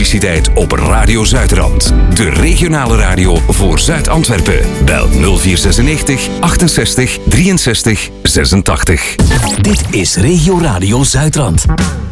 elektriciteit op Radio Zuidrand. De regionale radio voor Zuid-Antwerpen. Bel 0496 68 63 86. Dit is Regio Radio Zuidrand.